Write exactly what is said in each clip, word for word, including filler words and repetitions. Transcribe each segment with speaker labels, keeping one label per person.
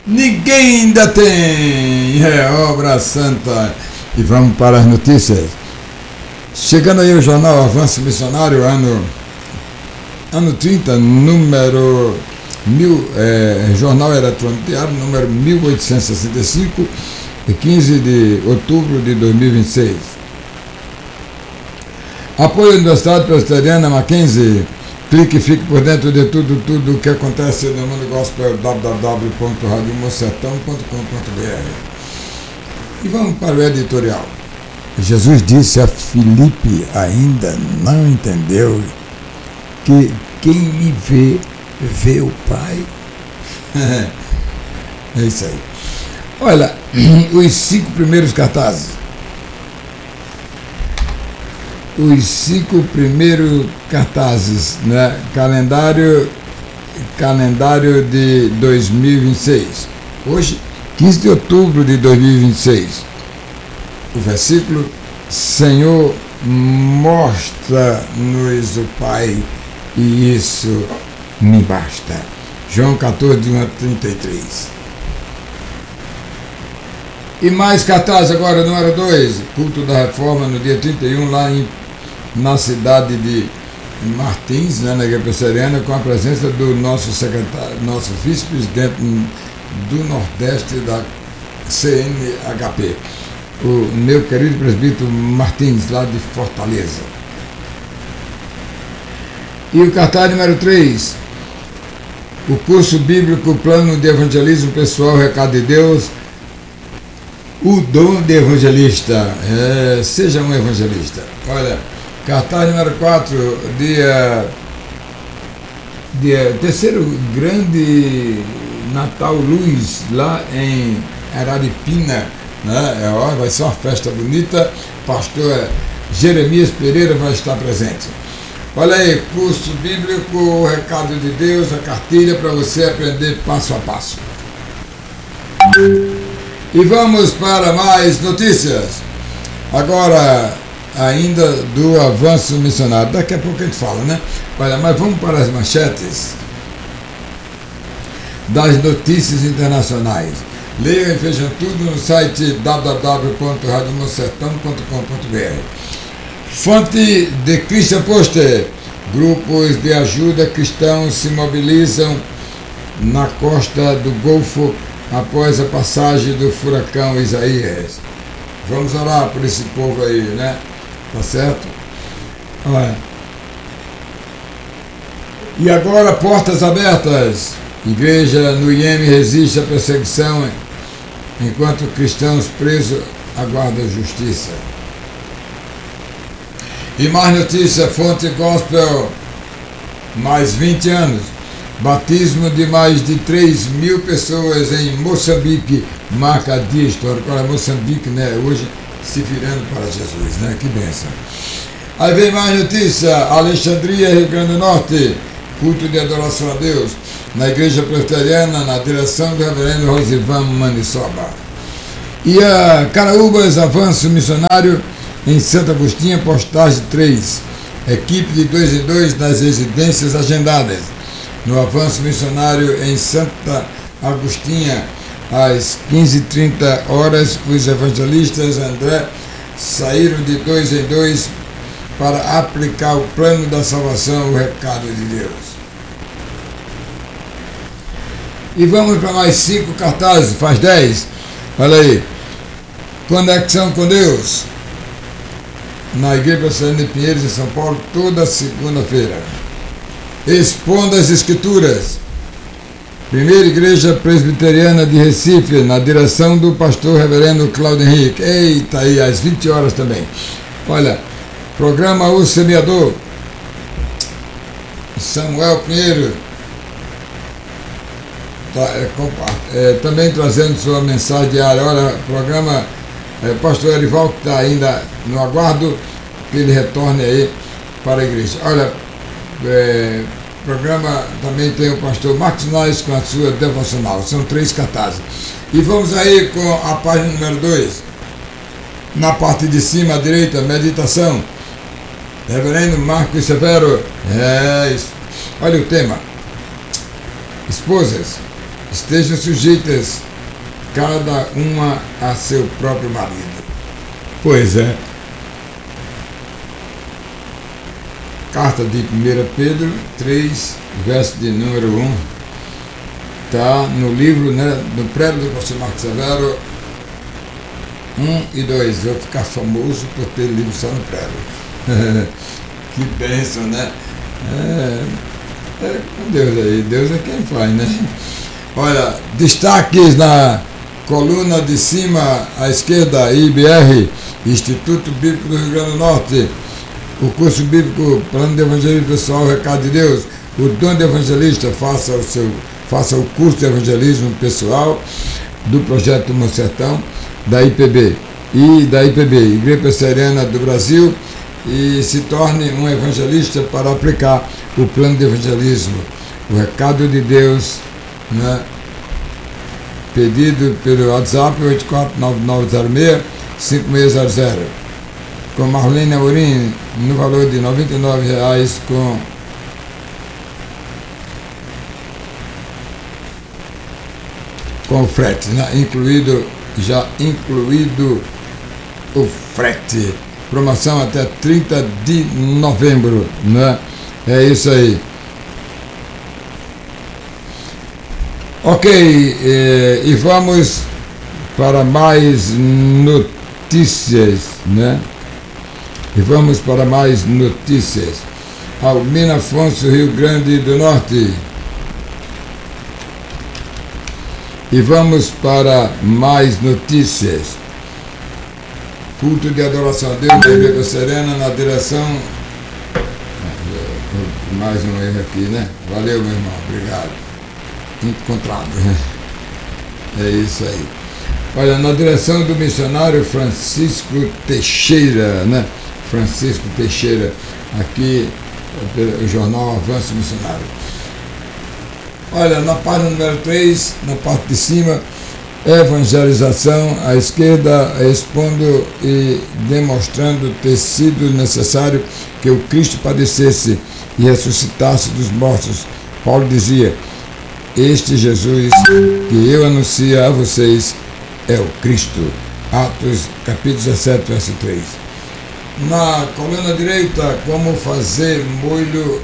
Speaker 1: Ninguém ainda tem. É obra santa. E vamos para as notícias. Chegando aí o jornal Avanço Missionário, ano, ano trinta, número mil, é, jornal eletrônico diário, número mil oitocentos e sessenta e cinco, de quinze de outubro de dois mil e vinte e seis. Apoio à Universidade Presbiteriana Mackenzie. Clique e fique por dentro de tudo, tudo o que acontece no mundo gospel, w w w ponto rádio mocertão ponto com ponto b r. E vamos para o editorial. Jesus disse a Filipe, ainda não entendeu, que quem me vê, vê o Pai. É isso aí. Olha, os cinco primeiros cartazes. Os cinco primeiros cartazes, né? Calendário, calendário de dois mil e vinte e seis. Hoje, quinze de outubro de dois mil e vinte e seis. O versículo: Senhor, mostra-nos o Pai, e isso me basta. João quatorze, de um a trinta e três. E mais cartaz agora, número dois, culto da reforma no dia trinta e um, lá em, na cidade de Martins, né, na Igreja Presbiteriana, com a presença do nosso secretário, nosso vice-presidente do Nordeste da C N H P, o meu querido presbítero Martins, lá de Fortaleza. E o cartaz número três, o curso bíblico, plano de evangelismo pessoal, recado de Deus, o dom de evangelista. É, seja um evangelista. Olha, cartaz número quatro, dia, dia terceiro grande Natal Luz, lá em Araripina, né? É, ó, vai ser uma festa bonita. Pastor Jeremias Pereira vai estar presente. Olha aí, curso bíblico, o recado de Deus, a cartilha para você aprender passo a passo. E vamos para mais notícias. Agora, ainda do avanço missionário. Daqui a pouco a gente fala, né? Olha, mas vamos para as manchetes das notícias internacionais. Leiam e vejam tudo no site w w w ponto rádio mocertão ponto com ponto b r. Fonte de Christian Post. Grupos de ajuda cristãos se mobilizam na costa do Golfo após a passagem do furacão Isaías. Vamos orar por esse povo aí, né? Tá certo? Olha. E agora, portas abertas. Igreja no Iêmen resiste à perseguição, enquanto cristãos presos aguardam justiça. E mais notícia, fonte gospel, mais vinte anos. Batismo de mais de três mil pessoas em Moçambique marca dia histórico. Olha, Moçambique, né, hoje se virando para Jesus, né? Que bênção. Aí vem mais notícia, Alexandria, Rio Grande do Norte, culto de adoração a Deus, na Igreja Presbiteriana, na direção do reverendo Rosivan Manisoba. E a Caraúbas, avanço missionário em Santa Agostinha, postagem três, equipe de dois em dois nas residências agendadas. No avanço missionário em Santa Agostinha, às quinze e trinta horas, os evangelistas André saíram de dois em dois para aplicar o plano da salvação, o recado de Deus. E vamos para mais cinco cartazes, faz dez. Olha aí. Conexão com Deus. Na Igreja Presbiteriana de Pinheiros, em São Paulo, toda segunda-feira. Expondo as Escrituras. Primeira Igreja Presbiteriana de Recife, na direção do pastor reverendo Cláudio Henrique. Eita, aí, às vinte horas também. Olha, programa O Semeador. Samuel Pinheiro. Tá, é, é, também trazendo sua mensagem diária. Olha, programa é, pastor Erival, que está ainda no aguardo, que ele retorne aí para a igreja. Olha, é, programa também tem o pastor Marcos Nais com a sua devocional. São três cartazes. E vamos aí com a página número dois. Na parte de cima à direita, meditação. Reverendo Marcos Severo. É isso. Olha o tema. Esposas, estejam sujeitas cada uma a seu próprio marido. Pois é. Carta de primeira Pedro três, verso de número um, está no livro, né, do prédio do pastor Marcos Severo um e dois. Eu vou ficar famoso por ter livro só no prédio. Que bênção, né? É, é com Deus aí, Deus é quem faz, né? Olha, destaques na coluna de cima à esquerda, I B R, Instituto Bíblico do Rio Grande do Norte. O curso bíblico, plano de evangelismo pessoal, recado de Deus. O dom de evangelista, faça o, seu, faça o curso de evangelismo pessoal do projeto Meu Sertão, da I P B e da I P B, Igreja Presbiteriana do Brasil, e se torne um evangelista para aplicar o plano de evangelismo. O recado de Deus, né, pedido pelo WhatsApp oito quatro nove nove zero seis cinco seis zero zero. Com Marlene Amorim, no valor de noventa e nove reais, com com frete, né? incluído, já incluído o frete. Promoção até trinta de novembro, né? É isso aí. Ok, eh, e vamos para mais notícias, né? E vamos para mais notícias. Almina Afonso, Rio Grande do Norte. E vamos para mais notícias. Culto de adoração a Deus da Igreja Serena na direção. Mais um erro aqui, né? Valeu, meu irmão, obrigado. Encontrado. É isso aí. Olha, na direção do missionário Francisco Teixeira, né? Francisco Teixeira, aqui o jornal Avanço Missionário. Olha, na página número três, na parte de cima, evangelização, à esquerda, expondo e demonstrando ter sido necessário que o Cristo padecesse e ressuscitasse dos mortos. Paulo dizia: este Jesus que eu anuncio a vocês é o Cristo. Atos capítulo dezessete, verso três. Na coluna direita, como fazer molho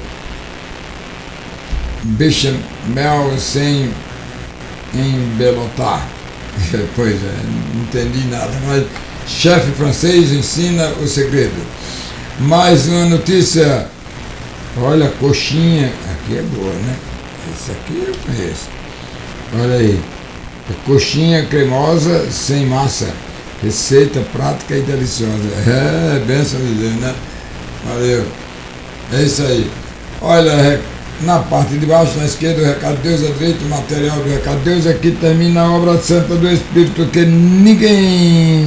Speaker 1: bechamel sem embelotar. Pois é, não entendi nada, mas chefe francês ensina o segredo. Mais uma notícia. Olha, coxinha, aqui é boa, né? Esse aqui eu conheço. Olha aí, coxinha cremosa sem massa. Receita prática e deliciosa. É, benção de Deus, né? Valeu. É isso aí. Olha, na parte de baixo, na esquerda, o recado de Deus, à direita, o material do recado de Deus. Aqui termina a obra santa do Espírito, que ninguém